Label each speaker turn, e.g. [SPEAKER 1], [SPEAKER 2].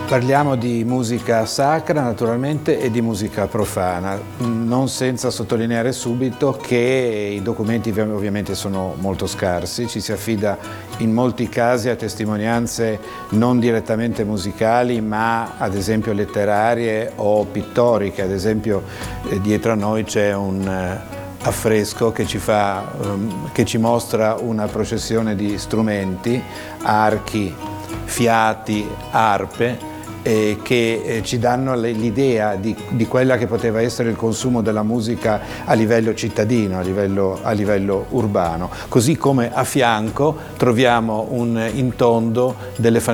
[SPEAKER 1] Parliamo di musica sacra naturalmente e di musica profana, non senza sottolineare subito che i documenti ovviamente sono molto scarsi, ci si affida in molti casi a testimonianze non direttamente musicali ma ad esempio letterarie o pittoriche. Ad esempio dietro a noi c'è un affresco che ci mostra una processione di strumenti, archi, fiati, arpe, che ci danno l'idea di quella che poteva essere il consumo della musica a livello cittadino, a livello urbano. Così come a fianco troviamo un intondo delle